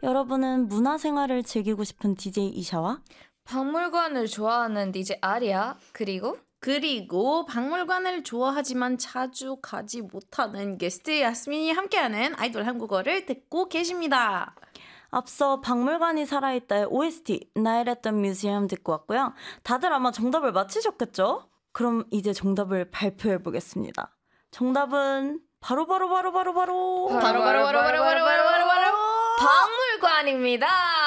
여러분은 문화생활을 즐기고 싶은 DJ 이샤와 박물관을 좋아하는 DJ 아리아 그리고 박물관을 좋아하지만 자주 가지 못하는 게스트 야스민이 함께하는 아이돌 한국어를 듣고 계십니다. 앞서 박물관이 살아있다의 OST Night at the Museum 듣고 왔고요. 다들 아마 정답을 맞히셨겠죠? 그럼 이제 정답을 발표해 보겠습니다. 정답은 바로 박물관입니다.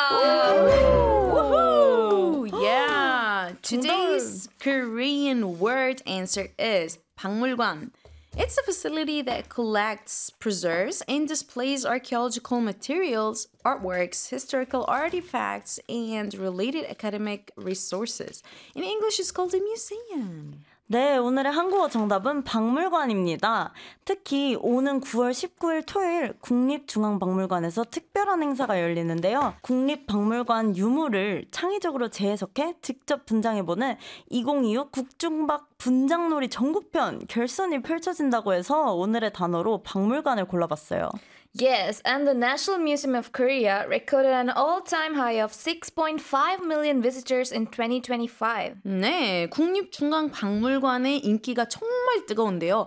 Yeah. Today's Korean word answer is 박물관. It's a facility that collects, preserves, and displays archaeological materials, artworks, historical artifacts, and related academic resources. In English, it's called a museum. 네, 오늘의 한국어 정답은 박물관입니다. 특히 오는 9월 19일 토요일 국립중앙박물관에서 특별한 행사가 열리는데요. 국립박물관 유물을 창의적으로 재해석해 직접 분장해보는 2025 국중박 분장놀이 전국편 결선이 펼쳐진다고 해서 오늘의 단어로 박물관을 골라봤어요. Yes, and the National Museum of Korea recorded an all-time high of 6.5 million visitors in 2025. 네, 국립중앙박물관의 인기가 정말 뜨거운데요.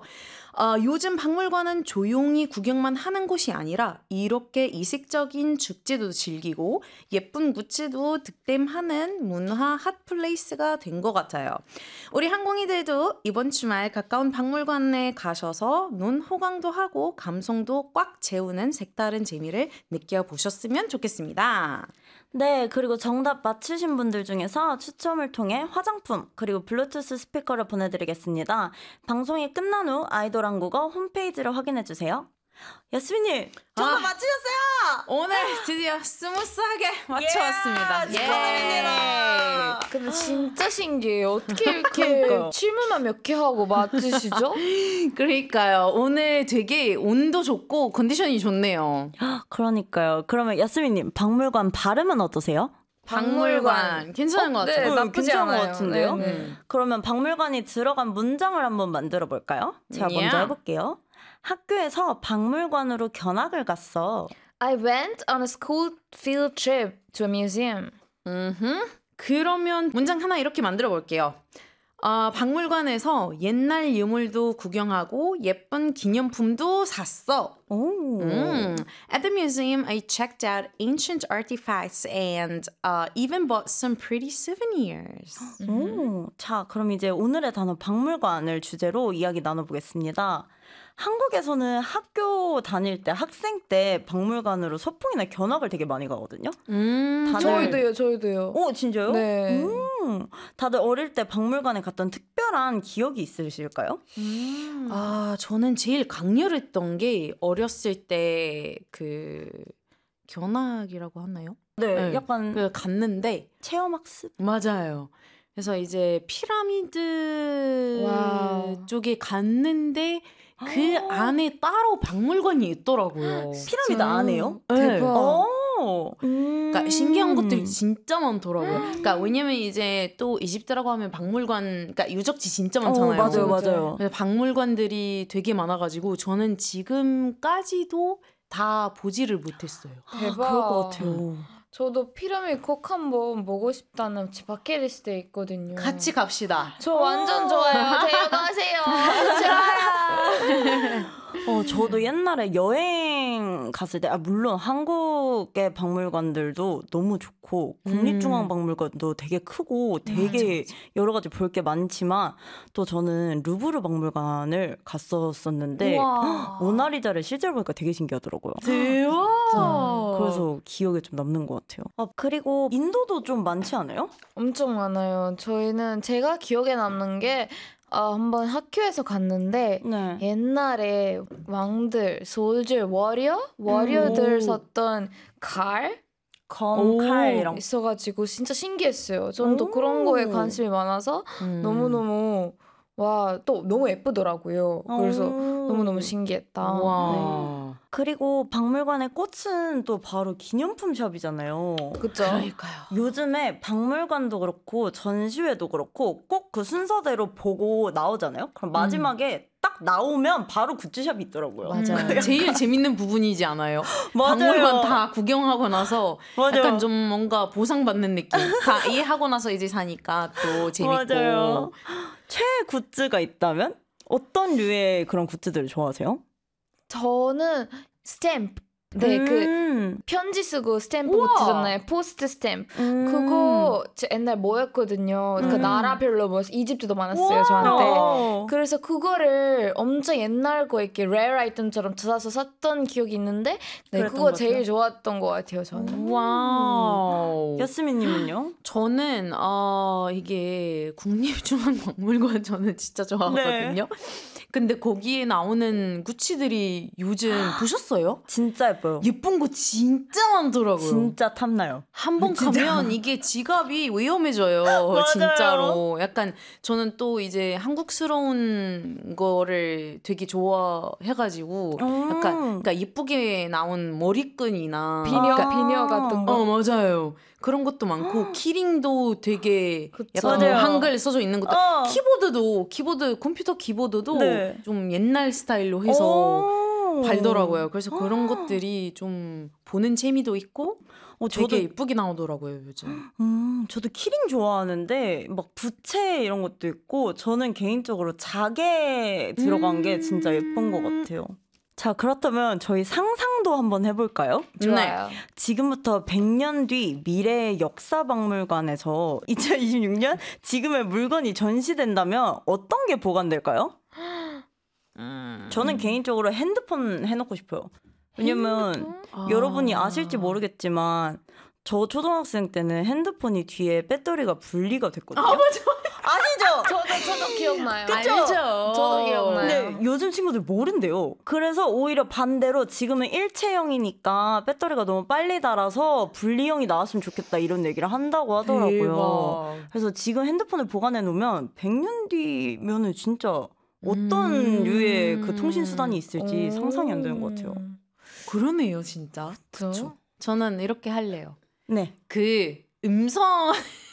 요즘 박물관은 조용히 구경만 하는 곳이 아니라 이렇게 이색적인 축제도 즐기고 예쁜 굿즈도 득템하는 문화 핫플레이스가 된 것 같아요. 우리 항공이들도 이번 주말 가까운 박물관에 가셔서 눈 호강도 하고 감성도 꽉 채우는 색다른 재미를 느껴보셨으면 좋겠습니다. 네, 그리고 정답 맞추신 분들 중에서 추첨을 통해 화장품 그리고 블루투스 스피커를 보내드리겠습니다. 방송이 끝난 후 아이돌 한국어 홈페이지를 확인해주세요. 야스민님, 정답 맞추셨어요! 오늘 드디어 스무스하게 맞춰왔습니다. 축하드립니다. 근데 진짜 신기해요. 어떻게 이렇게 질문만 몇 개 하고 맞추시죠? 그러니까요. 오늘 되게 온도 좋고 컨디션이 좋네요. 그러니까요. 그러면 야스민님, 박물관 발음은 어떠세요? 박물관 괜찮은 것 같아요. 네, 나쁘지 괜찮은 않아요. 것 같은데요? 네. 그러면 박물관이 들어간 문장을 한번 만들어 볼까요? 제가 먼저 해볼게요. 학교에서 박물관으로 견학을 갔어. I went on a school field trip to a museum. 그러면 문장 하나 이렇게 만들어 볼게요. 박물관에서 옛날 유물도 구경하고 예쁜 기념품도 샀어. 오. At the museum, I checked out ancient artifacts and even bought some pretty souvenirs. 오. 자, 그럼 이제 오늘의 단어 박물관을 주제로 이야기 나눠보겠습니다. 한국에서는 학교 다닐 때 학생 때 박물관으로 소풍이나 견학을 되게 많이 가거든요. 저희도요. 오, 진짜요? 네. 다들 어릴 때 박물관에 갔던 특별한 기억이 있으실까요? 저는 제일 강렬했던 게 어렸을 때 그 견학이라고 하나요? 네, 약간 갔는데 체험학습? 맞아요. 그래서 이제 피라미드 와우. 쪽에 갔는데 그 안에 따로 박물관이 있더라고요. 피라미드 안에요? 네. 대박. 그러니까 신기한 것들이 진짜 많더라고요. 그러니까 왜냐면 이제 또 이집트라고 하면 박물관, 그러니까 유적지 진짜 많잖아요. 맞아요. 그래서 박물관들이 되게 많아가지고 저는 지금까지도 다 보지를 못했어요. 대박. 그럴 것 같아요. 저도 피라미드 꼭 한번 보고 싶다는 제 버킷리스트에 있거든요. 같이 갑시다. 저 완전 좋아요. 데려가세요. 저도 옛날에 여행 갔을 때, 물론 한국의 박물관들도 너무 좋고, 국립중앙박물관도 되게 크고, 되게 여러 가지 볼 게 많지만, 또 저는 루브르 박물관을 갔었었는데, 모나리자를 실제로 보니까 되게 신기하더라고요. 대박! 그래서 기억에 좀 남는 것 같아요. 그리고 인도도 좀 많지 않아요? 엄청 많아요. 저희는 제가 기억에 남는 게 한번 학교에서 갔는데 네. 옛날에 왕들, 솔저, 워리어들 썼던 칼 칼 이런 있어가지고 진짜 신기했어요. 저는 또 그런 거에 관심이 많아서 너무너무 또 너무 예쁘더라고요. 그래서 너무너무 신기했다. 와. 그리고 박물관의 꽃은 또 바로 기념품 샵이잖아요. 그쵸? 그러니까요. 요즘에 박물관도 그렇고 전시회도 그렇고 꼭 그 순서대로 보고 나오잖아요. 그럼 마지막에 딱 나오면 바로 굿즈샵이 있더라고요. 맞아요. 제일 재밌는 부분이지 않아요? 맞아요. 박물관 다 구경하고 나서 맞아요. 약간 좀 뭔가 보상받는 느낌. 다 이해하고 나서 이제 사니까 또 재밌고. 맞아요. 최애 굿즈가 있다면 어떤 류의 그런 굿즈들을 좋아하세요? 저는 스탬프. 네, 그 편지 쓰고 스탬프 붙이잖아요. 포스트 스탬프. 그거 제 옛날 뭐였거든요. 그 나라별로 뭐 이집트도 많았어요, 저한테. 그래서 그거를 엄청 옛날 거 이렇게 레어 아이템처럼 찾아서 샀던 기억이 있는데 네, 그거 제일 좋았던 것 같아요, 저는. 와우. 야스민님은요? 저는 이게 국립중앙박물관 저는 진짜 좋아하거든요. 근데 거기에 나오는 구찌들이 요즘 보셨어요? 진짜 예뻐요. 예쁜 거 진짜 많더라고요. 진짜 탐나요. 한 번 가면 이게 지갑이 위험해져요. 진짜로. 약간 저는 또 이제 한국스러운 거를 되게 좋아해가지고 약간 그러니까 예쁘게 나온 머리끈이나 비녀 같은 거. 맞아요. 그런 것도 많고 키링도 되게 약간 맞아요. 한글 써져 있는 것도 키보드 컴퓨터 키보드도 네. 좀 옛날 스타일로 해서 발더라고요. 그래서 그런 것들이 좀 보는 재미도 있고 되게 예쁘게 나오더라고요, 요즘. 저도 키링 좋아하는데 막 부채 이런 것도 있고 저는 개인적으로 자개 들어간 게 진짜 예쁜 것 같아요. 자, 그렇다면 저희 상상도 한번 해볼까요? 좋아요. 지금부터 100년 뒤 미래의 역사박물관에서 2026년 지금의 물건이 전시된다면 어떤 게 보관될까요? 저는 개인적으로 핸드폰 해놓고 싶어요. 왜냐면 여러분이 아실지 모르겠지만 저 초등학생 때는 핸드폰이 뒤에 배터리가 분리가 됐거든요. 아시죠? 저도 기억나요. 그쵸? 알죠. 저도 기억나요. 근데 요즘 친구들 모른대요. 그래서 오히려 반대로 지금은 일체형이니까 배터리가 너무 빨리 닳아서 분리형이 나왔으면 좋겠다 이런 얘기를 한다고 하더라고요. 대박. 그래서 지금 핸드폰을 보관해 놓으면 100년 뒤면은 진짜 어떤 류의 그 통신 수단이 있을지 상상이 안 되는 것 같아요. 그러네요, 진짜. 그쵸? 저는 이렇게 할래요. 네. 그 음성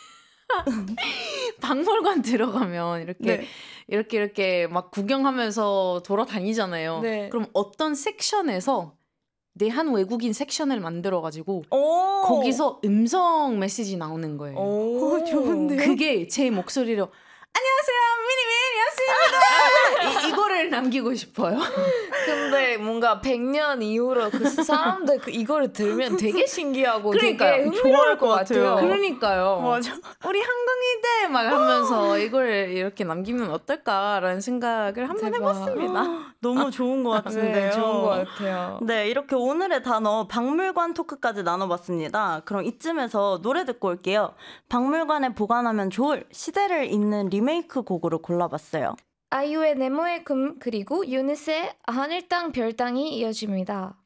박물관 들어가면 이렇게 막 구경하면서 돌아다니잖아요. 네. 그럼 어떤 섹션에서 내 한 외국인 sek션을 만들어가지고 오. 거기서 음성 메시지 나오는 거예요. 오, 좋은데요? 그게 제 목소리로 안녕하세요, 미니미니였습니다. 이거를 남기고 싶어요. 근데 뭔가 100년 이후로 그 사람들 이거를 들으면 되게 신기하고 그러니까요. 되게 흥미로울 것 같아요. 그러니까요. 맞아. 우리 한강이대 막 하면서 이걸 이렇게 남기면 어떨까라는 생각을 한번 대박. 해봤습니다. 너무 좋은 것 같은데요. 네, 좋은 것 같아요. 네, 이렇게 오늘의 단어 박물관 토크까지 나눠봤습니다. 그럼 이쯤에서 노래 듣고 올게요. 박물관에 보관하면 좋을 시대를 잇는 리메이크 곡으로 골라봤어요. 아이유의 네모의 금 그리고 유니스의 하늘 땅 별 땅이 이어집니다.